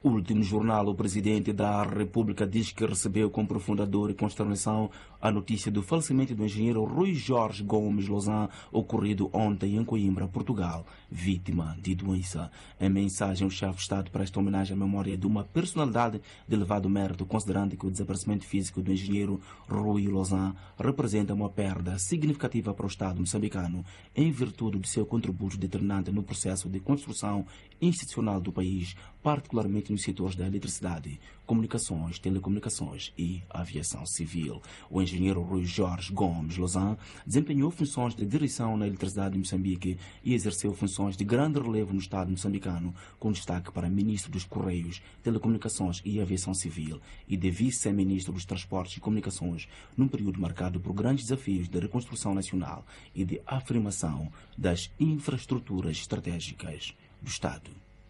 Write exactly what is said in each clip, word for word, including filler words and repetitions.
Último jornal, o presidente da República diz que recebeu com profunda dor e consternação a notícia do falecimento do engenheiro Rui Jorge Gomes Lozan, ocorrido ontem em Coimbra, Portugal, vítima de doença. Em mensagem, o chefe de Estado presta homenagem à memória de uma personalidade de elevado mérito, considerando que o desaparecimento físico do engenheiro Rui Lozan representa uma perda significativa para o Estado moçambicano, em virtude do seu contributo determinante no processo de construção institucional do país, particularmente nos setores da eletricidade, comunicações, telecomunicações e aviação civil. O engenheiro Rui Jorge Gomes Lozan desempenhou funções de direção na eletricidade de Moçambique e exerceu funções de grande relevo no Estado moçambicano, com destaque para ministro dos Correios, Telecomunicações e Aviação Civil e de vice-ministro dos Transportes e Comunicações, num período marcado por grandes desafios de reconstrução nacional e de afirmação das infraestruturas estratégicas do Estado.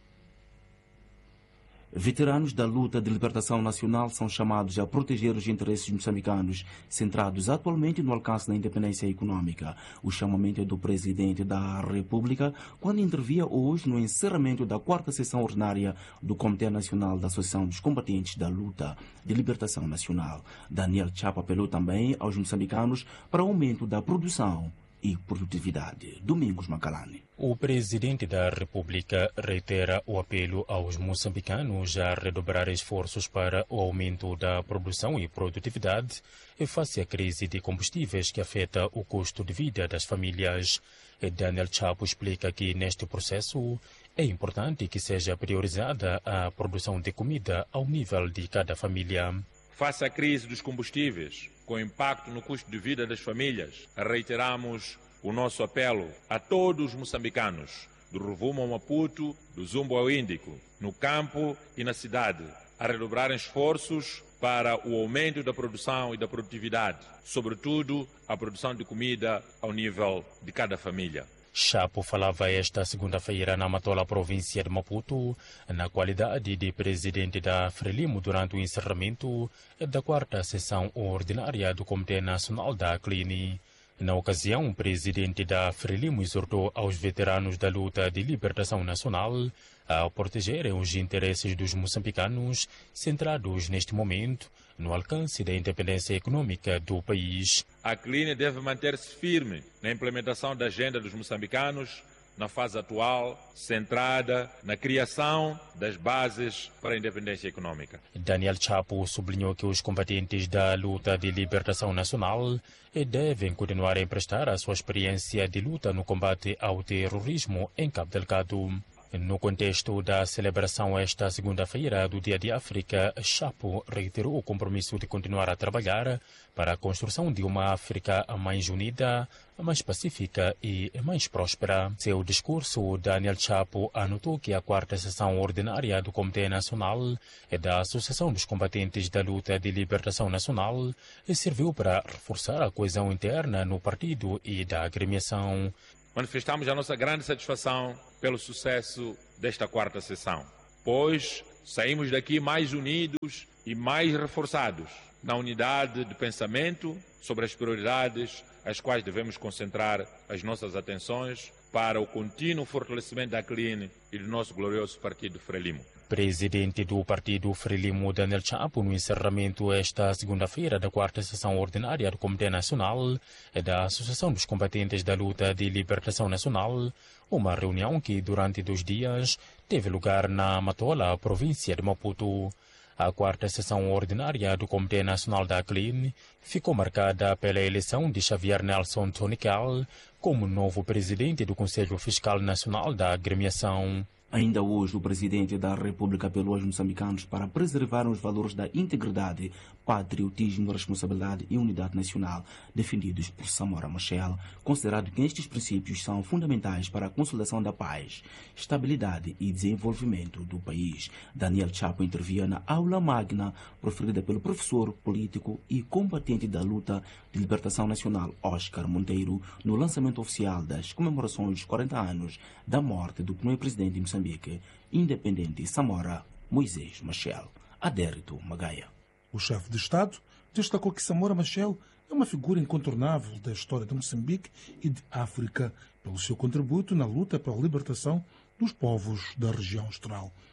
Veteranos da luta de libertação nacional são chamados a proteger os interesses moçambicanos, centrados atualmente no alcance da independência econômica. O chamamento é do presidente da República quando intervia hoje no encerramento da quarta sessão ordinária do Comitê Nacional da Associação dos Combatentes da Luta de Libertação Nacional. Daniel Chapo apelou também aos moçambicanos para o aumento da produção e produtividade. Domingos Macalane. O presidente da República reitera o apelo aos moçambicanos a redobrar esforços para o aumento da produção e produtividade face à crise de combustíveis que afeta o custo de vida das famílias. Daniel Chapo explica que neste processo é importante que seja priorizada a produção de comida ao nível de cada família. Face à crise dos combustíveis, com impacto no custo de vida das famílias, reiteramos o nosso apelo a todos os moçambicanos, do Rovuma ao Maputo, do Zumbo ao Índico, no campo e na cidade, a redobrarem esforços para o aumento da produção e da produtividade, sobretudo a produção de comida ao nível de cada família. Chapo falava esta segunda-feira na Matola, província de Maputo, na qualidade de presidente da Frelimo durante o encerramento da quarta sessão ordinária do Comitê Nacional da Acline. Na ocasião, o presidente da Frelimo exortou aos veteranos da luta de libertação nacional a protegerem os interesses dos moçambicanos, centrados neste momento no alcance da independência econômica do país. A Acline deve manter-se firme na implementação da agenda dos moçambicanos na fase atual, centrada na criação das bases para a independência econômica. Daniel Chapo sublinhou que os combatentes da luta de libertação nacional devem continuar a emprestar a sua experiência de luta no combate ao terrorismo em Cabo Delgado. No contexto da celebração esta segunda-feira do Dia de África, Chapo reiterou o compromisso de continuar a trabalhar para a construção de uma África mais unida, mais pacífica e mais próspera. Seu discurso, Daniel Chapo anotou que a quarta sessão ordinária do Comitê Nacional da Associação dos Combatentes da Luta de Libertação Nacional serviu para reforçar a coesão interna no partido e da agremiação. Manifestamos a nossa grande satisfação pelo sucesso desta quarta sessão, pois saímos daqui mais unidos e mais reforçados na unidade de pensamento sobre as prioridades às quais devemos concentrar as nossas atenções para o contínuo fortalecimento da Acline e do nosso glorioso partido Frelimo. Presidente do partido Frelimo, Daniel Chapo, no encerramento esta segunda-feira da quarta sessão ordinária do Comitê Nacional da Associação dos Combatentes da Luta de Libertação Nacional, uma reunião que durante dois dias teve lugar na Matola, província de Maputo. A quarta sessão ordinária do Comitê Nacional da Acline ficou marcada pela eleição de Xavier Nelson Tonical como novo presidente do Conselho Fiscal Nacional da Agremiação. Ainda hoje, o presidente da República apelou aos moçambicanos para preservar os valores da integridade, patriotismo, responsabilidade e unidade nacional, defendidos por Samora Machel, considerado que estes princípios são fundamentais para a consolidação da paz, estabilidade e desenvolvimento do país. Daniel Chapo intervia na aula magna proferida pelo professor político e combatente da luta de libertação nacional Oscar Monteiro no lançamento oficial das comemorações dos quarenta anos da morte do primeiro presidente de Moçambique, independente Samora Moisés Machel. Adérito Magaia. O chefe de Estado destacou que Samora Machel é uma figura incontornável da história de Moçambique e de África, pelo seu contributo na luta pela libertação dos povos da região austral.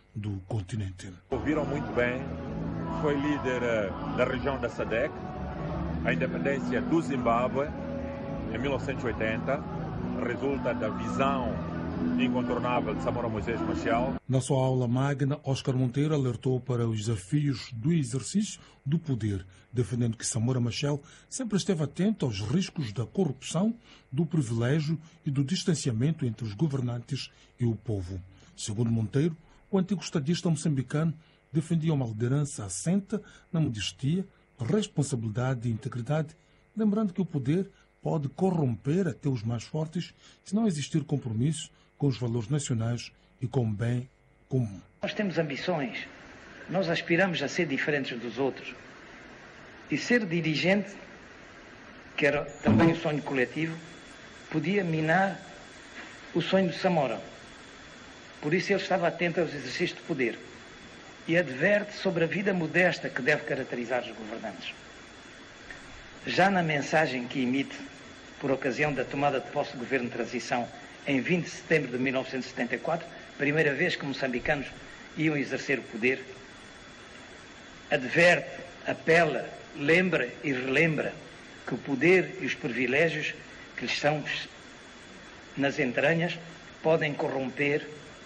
do continente. Ouviram muito bem, foi líder da região da SADC, a independência do Zimbábue em mil novecentos e oitenta, resulta da visão incontornável de Samora Moisés Machel. Na sua aula magna, Oscar Monteiro alertou para os desafios do exercício do poder, defendendo que Samora Machel sempre esteve atento aos riscos da corrupção, do privilégio e do distanciamento entre os governantes e o povo. Segundo Monteiro, o antigo estadista moçambicano defendia uma liderança assenta na modestia, responsabilidade e integridade, lembrando que o poder pode corromper até os mais fortes se não existir compromisso com os valores nacionais e com o bem comum. Nós temos ambições, nós aspiramos a ser diferentes dos outros. E ser dirigente, que era também o sonho coletivo, podia minar o sonho de Samora. Por isso ele estava atento aos exercícios de poder e adverte sobre a vida modesta que deve caracterizar os governantes. Já na mensagem que emite por ocasião da tomada de posse do governo de transição em vinte de setembro de mil novecentos e setenta e quatro, primeira vez que moçambicanos iam exercer o poder, adverte, apela, lembra e relembra que o poder e os privilégios que lhes estão nas entranhas podem corromper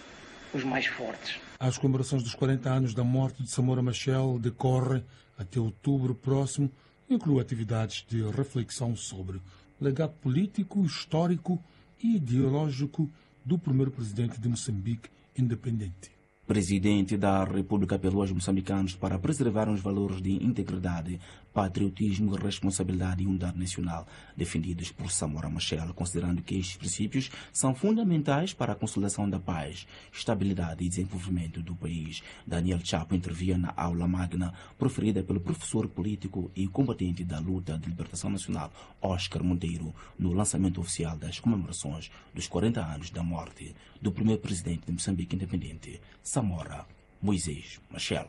os mais fortes. As comemorações dos quarenta anos da morte de Samora Machel decorrem até outubro próximo, inclui atividades de reflexão sobre o legado político, histórico e ideológico do primeiro presidente de Moçambique independente. Presidente da República apelou aos moçambicanos para preservar os valores de integridade, patriotismo, responsabilidade e unidade nacional defendidos por Samora Machel, considerando que estes princípios são fundamentais para a consolidação da paz, estabilidade e desenvolvimento do país. Daniel Chapo intervia na aula magna proferida pelo professor político e combatente da luta de libertação nacional Oscar Monteiro no lançamento oficial das comemorações dos quarenta anos da morte do primeiro presidente de Moçambique independente, Samora Moisés Machel.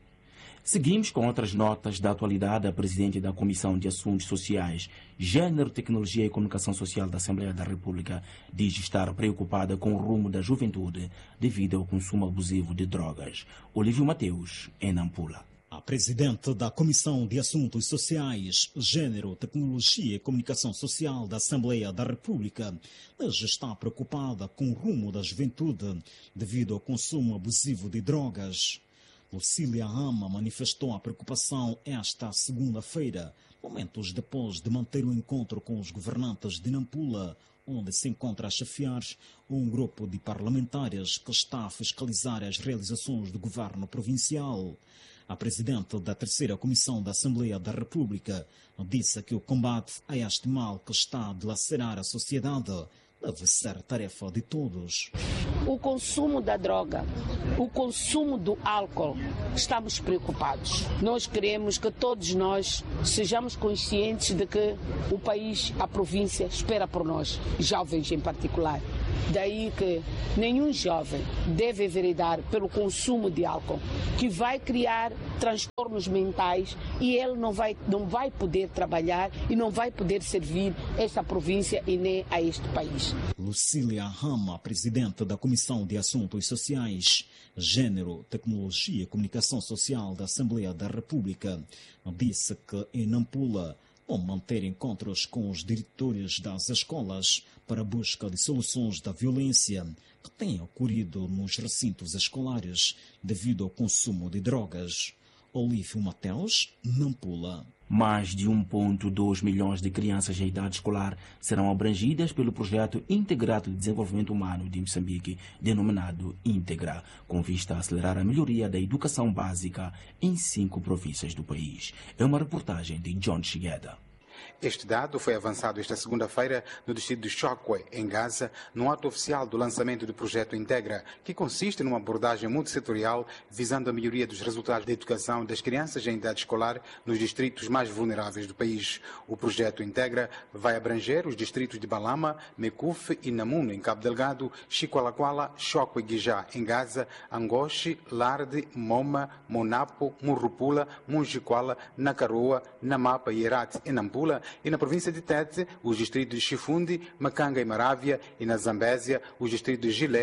Seguimos com outras notas da atualidade. A presidente da Comissão de Assuntos Sociais, Gênero, Tecnologia e Comunicação Social da Assembleia da República diz estar preocupada com o rumo da juventude devido ao consumo abusivo de drogas. Olívio Mateus, em Nampula. A presidente da Comissão de Assuntos Sociais, Gênero, Tecnologia e Comunicação Social da Assembleia da República diz estar preocupada com o rumo da juventude devido ao consumo abusivo de drogas. Lucília Rama manifestou a preocupação esta segunda-feira, momentos depois de manter um encontro com os governantes de Nampula, onde se encontra a chefiar um grupo de parlamentares que está a fiscalizar as realizações do governo provincial. A presidente da terceira Comissão da Assembleia da República disse que o combate a este mal que está a dilacerar a sociedade deve ser tarefa de todos. O consumo da droga, o consumo do álcool, estamos preocupados. Nós queremos que todos nós sejamos conscientes de que o país, a província, espera por nós, jovens em particular. Daí que nenhum jovem deve enveredar pelo consumo de álcool, que vai criar transtornos mentais e ele não vai, não vai poder trabalhar e não vai poder servir esta província e nem a este país. Lucília Rama, presidente da Comissão de Assuntos Sociais, Gênero, Tecnologia e Comunicação Social da Assembleia da República, disse que em Nampula vão manter encontros com os diretores das escolas para a busca de soluções da violência que tem ocorrido nos recintos escolares devido ao consumo de drogas. Olívio Mateus, Nampula. Mais de um vírgula dois milhões de crianças em idade escolar serão abrangidas pelo projeto Integrado de Desenvolvimento Humano de Moçambique, denominado Integra, com vista a acelerar a melhoria da educação básica em cinco províncias do país. É uma reportagem de John Chigueda. Este dado foi avançado esta segunda-feira no distrito de Chokwe, em Gaza, no ato oficial do lançamento do projeto Integra, que consiste numa abordagem multissetorial visando a melhoria dos resultados da educação das crianças em idade escolar nos distritos mais vulneráveis do país. O projeto Integra vai abranger os distritos de Balama, Mekuf e Namun, em Cabo Delgado, Chiqualaquala, Chokwe e Guijá, em Gaza, Angoche, Larde, Moma, Monapo, Murrupula, Munjiquala, Nakaroa, Namapa e Herat, em Nampula, e na província de Tete, os distritos de Chifundi, Macanga e Marávia, e na Zambésia, os distritos de Gilé,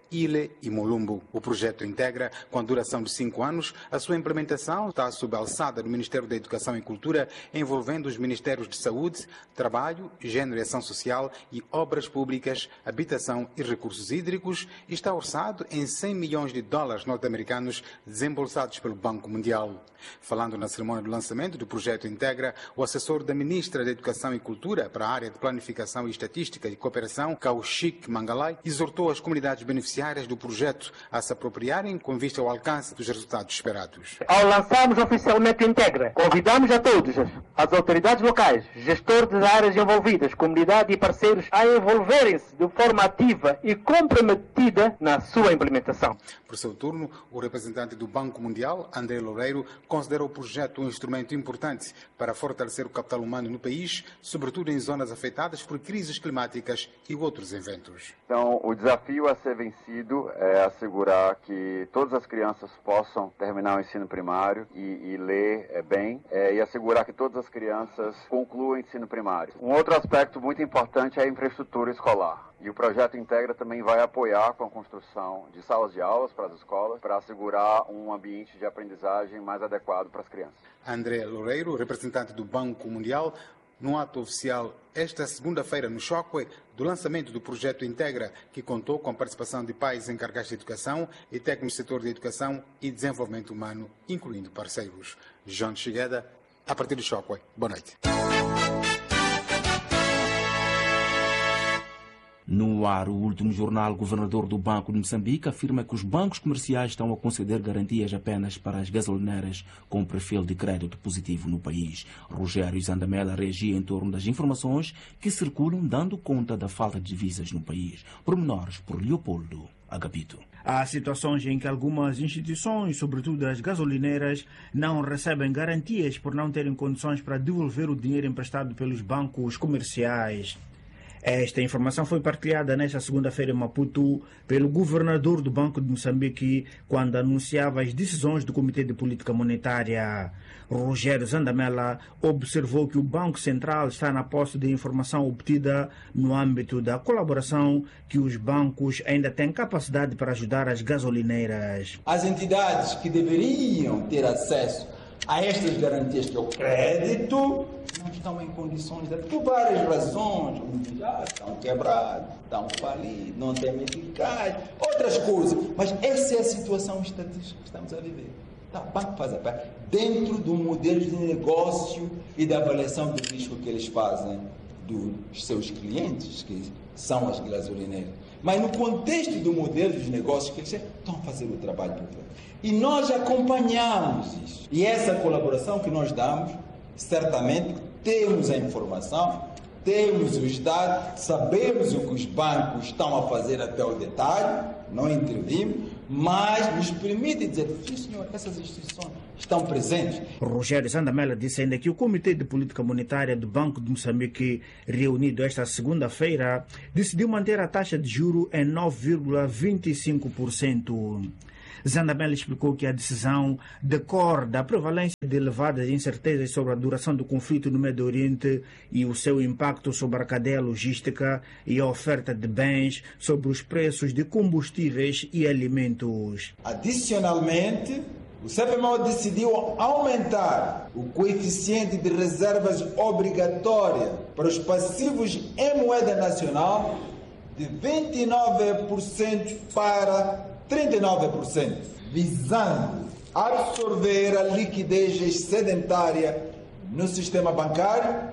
Ile e Molumbo. O projeto integra, com a duração de cinco anos, a sua implementação está sob a alçada do Ministério da Educação e Cultura, envolvendo os Ministérios de Saúde, Trabalho, Gênero e Ação Social e Obras Públicas, Habitação e Recursos Hídricos, e está orçado em cem milhões de dólares norte-americanos desembolsados pelo Banco Mundial. Falando na cerimônia do lançamento do projeto Integra, o assessor da Ministra da Educação e Cultura para a área de Planificação e Estatística e Cooperação, Kaushik Mangalai, exortou as comunidades beneficiárias do projeto a se apropriarem com vista ao alcance dos resultados esperados. Ao lançarmos oficialmente Integra, convidamos a todos, as autoridades locais, gestores das áreas envolvidas, comunidade e parceiros, a envolverem-se de forma ativa e comprometida na sua implementação. Por seu turno, o representante do Banco Mundial, André Loureiro, considera o projeto um instrumento importante para fortalecer o capital humano no país, sobretudo em zonas afetadas por crises climáticas e outros eventos. Então, o desafio a ser vencido é assegurar que todas as crianças possam terminar o ensino primário e, e ler é, bem, é, e assegurar que todas as crianças concluam o ensino primário. Um outro aspecto muito importante é a infraestrutura escolar. E o projeto Integra também vai apoiar com a construção de salas de aulas para as escolas, para assegurar um ambiente de aprendizagem mais adequado para as crianças. André Loureiro, representante do Banco Mundial, no ato oficial esta segunda-feira no Chokwe, do lançamento do projeto Integra, que contou com a participação de pais encarregados de educação e técnicos do setor de educação e desenvolvimento humano, incluindo parceiros. João Chigueda, a partir do Chokwe. Boa noite. No ar, o último jornal, o governador do Banco de Moçambique afirma que os bancos comerciais estão a conceder garantias apenas para as gasolineiras com perfil de crédito positivo no país. Rogério Zandamela reagia em torno das informações que circulam dando conta da falta de divisas no país. Pormenores por Leopoldo Agapito. Há situações em que algumas instituições, sobretudo as gasolineiras, não recebem garantias por não terem condições para devolver o dinheiro emprestado pelos bancos comerciais. Esta informação foi partilhada nesta segunda-feira em Maputo pelo governador do Banco de Moçambique quando anunciava as decisões do Comitê de Política Monetária. Rogério Zandamela observou que o Banco Central está na posse de informação obtida no âmbito da colaboração que os bancos ainda têm capacidade para ajudar as gasolineiras. As entidades que deveriam ter acesso a estas garantias que é o crédito não estão em condições de, por várias razões, já estão quebrados, estão falidos, não têm meticais, outras coisas. Mas essa é a situação estatística que estamos a viver. Tá, o banco faz a parte dentro do modelo de negócio e da avaliação do risco que eles fazem dos seus clientes, que são as gasolineiras. Mas no contexto do modelo de negócios que eles estão a fazer o trabalho por trás. E nós acompanhamos isso. E essa colaboração que nós damos, certamente temos a informação, temos os dados, sabemos o que os bancos estão a fazer até o detalhe, não intervimos, mas nos permite dizer, sim senhor, essas instituições estão presentes. Rogério Zandamela disse ainda que o Comitê de Política Monetária do Banco de Moçambique, reunido esta segunda-feira, decidiu manter a taxa de juro em nove vírgula vinte e cinco por cento. Zandamela explicou que a decisão decorre da prevalência de elevadas incertezas sobre a duração do conflito no Médio Oriente e o seu impacto sobre a cadeia logística e a oferta de bens, sobre os preços de combustíveis e alimentos. Adicionalmente, o C P M O decidiu aumentar o coeficiente de reservas obrigatória para os passivos em moeda nacional de vinte e nove por cento para trinta e nove por cento, visando absorver a liquidez excedentária no sistema bancário,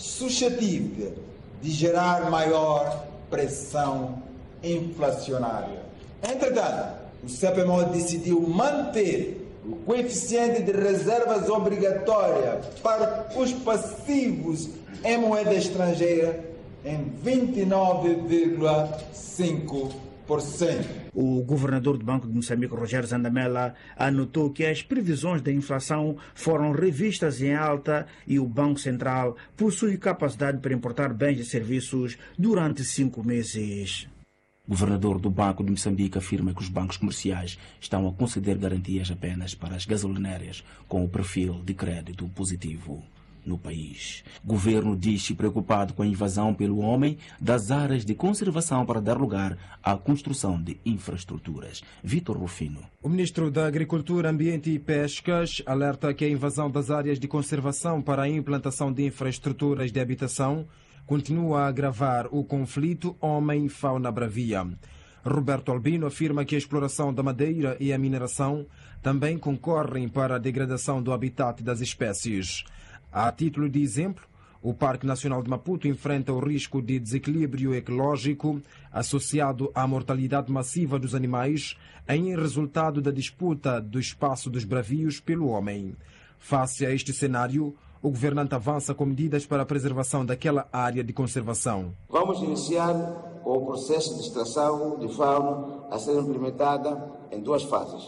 suscetível de gerar maior pressão inflacionária. Entretanto, o C P M O decidiu manter o coeficiente de reservas obrigatória para os passivos em moeda estrangeira em vinte e nove vírgula cinco por cento. O governador do Banco de Moçambique, Rogério Zandamela, anotou que as previsões da inflação foram revistas em alta e o Banco Central possui capacidade para importar bens e serviços durante cinco meses. O governador do Banco de Moçambique afirma que os bancos comerciais estão a conceder garantias apenas para as gasolineiras com o perfil de crédito positivo. no país. O governo diz-se preocupado com a invasão pelo homem das áreas de conservação para dar lugar à construção de infraestruturas. Vítor Rufino. O ministro da Agricultura, Ambiente e Pescas alerta que a invasão das áreas de conservação para a implantação de infraestruturas de habitação continua a agravar o conflito homem-fauna bravia. Roberto Albino afirma que a exploração da madeira e a mineração também concorrem para a degradação do habitat das espécies. A título de exemplo, o Parque Nacional de Maputo enfrenta o risco de desequilíbrio ecológico associado à mortalidade massiva dos animais em resultado da disputa do espaço dos bravios pelo homem. Face a este cenário, o governante avança com medidas para a preservação daquela área de conservação. Vamos iniciar com o processo de extração de fauna a ser implementada em duas fases.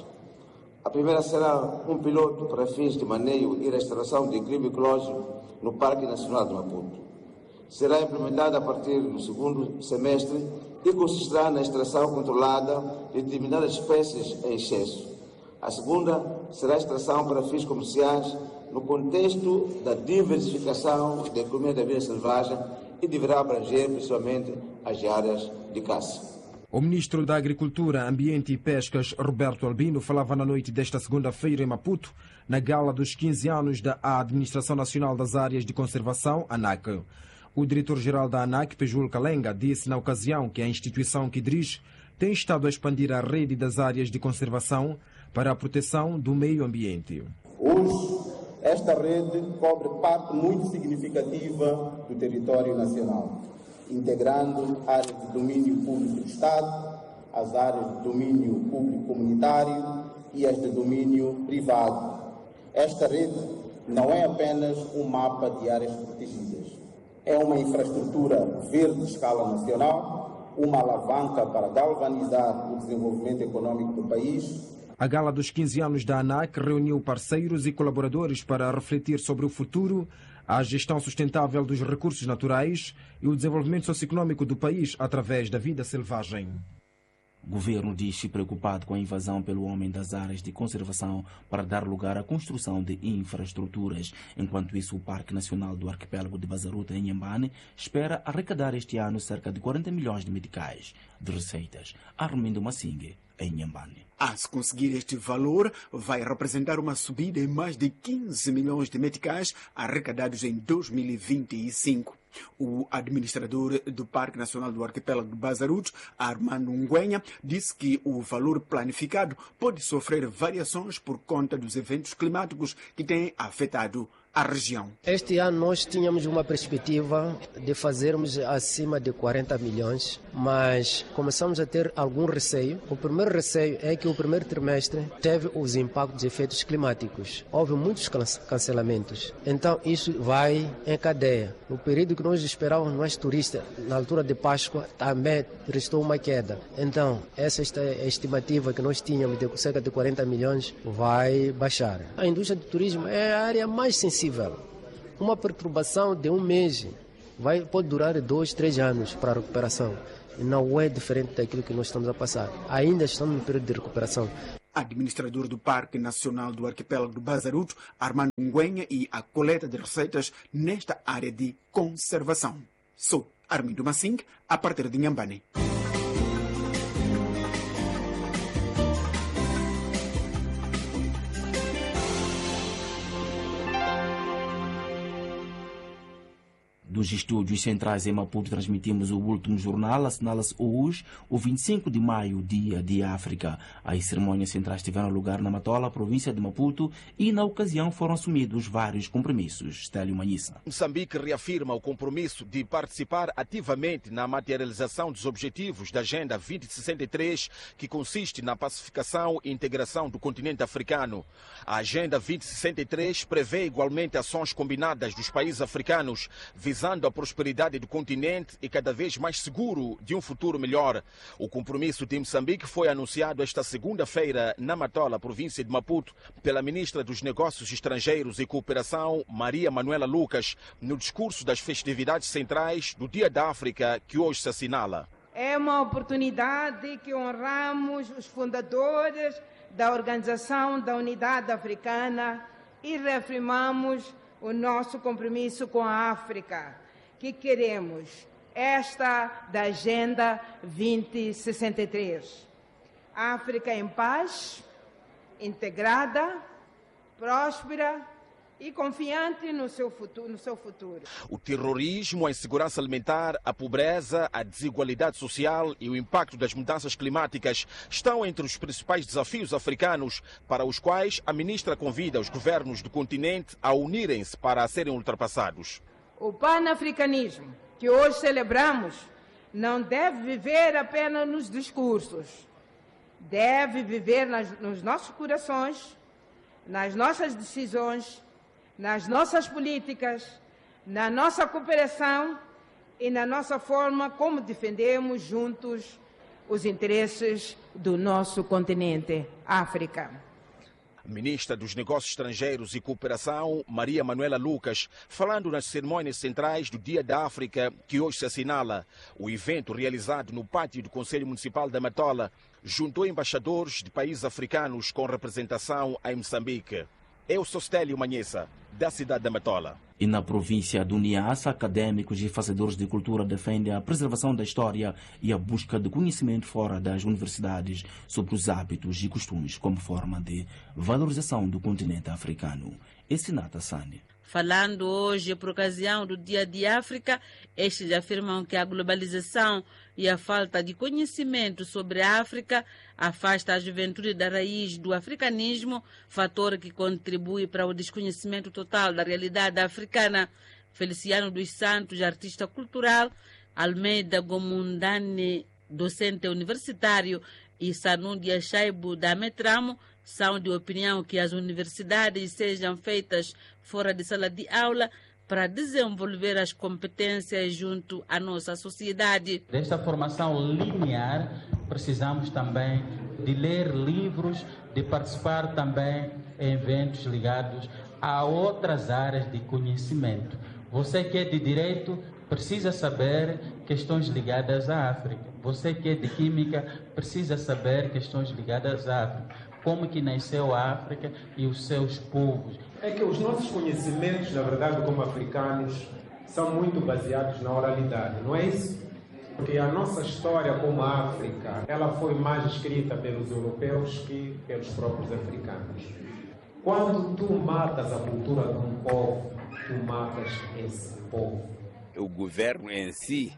A primeira será um piloto para fins de manejo e restauração de equilíbrio ecológico no Parque Nacional de Maputo. Será implementada a partir do segundo semestre e consistirá na extração controlada de determinadas espécies em excesso. A segunda será a extração para fins comerciais no contexto da diversificação da economia da vida selvagem e deverá abranger principalmente as áreas de caça. O ministro da Agricultura, Ambiente e Pescas, Roberto Albino, falava na noite desta segunda-feira em Maputo, na gala dos quinze anos da Administração Nacional das Áreas de Conservação, ANAC. O diretor-geral da ANAC, Pejul Kalenga, disse na ocasião que a instituição que dirige tem estado a expandir a rede das áreas de conservação para a proteção do meio ambiente. Hoje, esta rede cobre parte muito significativa do território nacional, integrando áreas de domínio público do Estado, as áreas de domínio público comunitário e as de domínio privado. Esta rede não é apenas um mapa de áreas protegidas. É uma infraestrutura verde de escala nacional, uma alavanca para galvanizar o desenvolvimento econômico do país. A gala dos quinze anos da ANAC reuniu parceiros e colaboradores para refletir sobre o futuro, a gestão sustentável dos recursos naturais e o desenvolvimento socioeconômico do país através da vida selvagem. O governo diz-se preocupado com a invasão pelo homem das áreas de conservação para dar lugar à construção de infraestruturas. Enquanto isso, o Parque Nacional do Arquipélago de Bazaruta, em Inhambane, espera arrecadar este ano cerca de quarenta milhões de meticais de receitas. Armindo Massingue, em Inhambane. A se conseguir este valor, vai representar uma subida em mais de quinze milhões de meticais arrecadados em dois mil e vinte e cinco. O administrador do Parque Nacional do Arquipélago de Bazaruto, Armando Ngwenha, disse que o valor planificado pode sofrer variações por conta dos eventos climáticos que têm afetado a região. Este ano nós tínhamos uma perspectiva de fazermos acima de quarenta milhões, mas começamos a ter algum receio. O primeiro receio é que o primeiro trimestre teve os impactos de efeitos climáticos. Houve muitos cancelamentos. Então isso vai em cadeia. No período que nós esperávamos mais turistas, na altura de Páscoa, também restou uma queda. Então essa é a estimativa que nós tínhamos de cerca de quarenta milhões vai baixar. A indústria do turismo é a área mais sensível. Uma perturbação de um mês vai, pode durar dois, três anos para a recuperação. Não é diferente daquilo que nós estamos a passar. Ainda estamos no período de recuperação. Administrador do Parque Nacional do Arquipélago do Bazaruto, Armando Ngwenha, e a coleta de receitas nesta área de conservação. Sou Armindo Massing, a partir de Inhambane. Dos estúdios centrais em Maputo transmitimos o último jornal. Assinala-se hoje, o vinte e cinco de maio, Dia de África. As cerimônias centrais tiveram lugar na Matola, província de Maputo, e na ocasião foram assumidos vários compromissos. Stélio Manhissa. Moçambique reafirma o compromisso de participar ativamente na materialização dos objetivos da Agenda vinte sessenta e três, que consiste na pacificação e integração do continente africano. A Agenda vinte sessenta e três prevê igualmente ações combinadas dos países africanos, visando a prosperidade do continente e cada vez mais seguro de um futuro melhor. O compromisso de Moçambique foi anunciado esta segunda-feira na Matola, província de Maputo, pela ministra dos Negócios Estrangeiros e Cooperação, Maria Manuela Lucas, no discurso das festividades centrais do Dia da África, que hoje se assinala. É uma oportunidade que honramos os fundadores da Organização da Unidade Africana e reafirmamos o nosso compromisso com a África, que queremos, esta da Agenda vinte sessenta e três. África em paz, integrada, próspera e confiante no seu futuro. No seu futuro. O terrorismo, a insegurança alimentar, a pobreza, a desigualdade social e o impacto das mudanças climáticas estão entre os principais desafios africanos para os quais a ministra convida os governos do continente a unirem-se para serem ultrapassados. O panafricanismo que hoje celebramos não deve viver apenas nos discursos, deve viver nas, nos nossos corações, nas nossas decisões, nas nossas políticas, na nossa cooperação e na nossa forma como defendemos juntos os interesses do nosso continente, África. Ministra dos Negócios Estrangeiros e Cooperação, Maria Manuela Lucas, falando nas cerimônias centrais do Dia da África, que hoje se assinala. O evento, realizado no pátio do Conselho Municipal da Matola, juntou embaixadores de países africanos com representação em Moçambique. Eu sou Stélio Manhessa, da cidade da Matola. E na província do Niassa, académicos e fazedores de cultura defendem a preservação da história e a busca de conhecimento fora das universidades sobre os hábitos e costumes como forma de valorização do continente africano. Essinata Sani. Falando hoje por ocasião do Dia de África, estes afirmam que a globalização e a falta de conhecimento sobre a África afasta a juventude da raiz do africanismo, fator que contribui para o desconhecimento total da realidade africana. Feliciano dos Santos, artista cultural, Almeida Gomundane, docente universitário, e Sanudia Shaibu da Metramo são de opinião que as universidades sejam feitas fora de sala de aula para desenvolver as competências junto à nossa sociedade. Desta formação linear, precisamos também de ler livros, de participar também em eventos ligados a outras áreas de conhecimento. Você que é de direito precisa saber questões ligadas à África. Você que é de química precisa saber questões ligadas à África. Como que nasceu a África e os seus povos. É que os nossos conhecimentos, na verdade, como africanos, são muito baseados na oralidade, não é isso? Porque a nossa história como África, ela foi mais escrita pelos europeus que pelos próprios africanos. Quando tu matas a cultura de um povo, tu matas esse povo. O governo em si,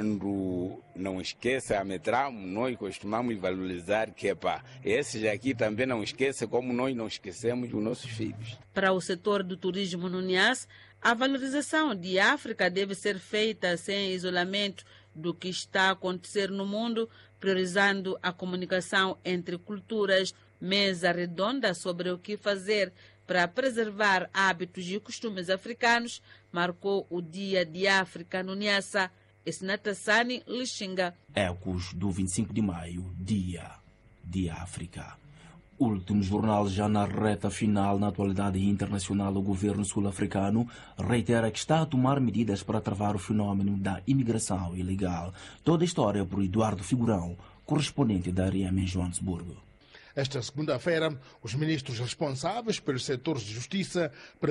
quando não esquece a Metramo, nós costumamos valorizar que, pá, esses aqui também não esquecem, como nós não esquecemos os nossos filhos. Para o setor do turismo no Niassa, a valorização de África deve ser feita sem isolamento do que está a acontecer no mundo, priorizando a comunicação entre culturas. Mesa redonda sobre o que fazer para preservar hábitos e costumes africanos marcou o Dia de África no Niassa. Esnatassani Lixinga. Ecos do vinte e cinco de maio, Dia de África. Último jornal já na reta final. Na atualidade internacional, o governo sul-africano reitera que está a tomar medidas para travar o fenômeno da imigração ilegal. Toda a história por Eduardo Figurão, correspondente da R M em Joanesburgo. Esta segunda-feira, os ministros responsáveis pelos setores de justiça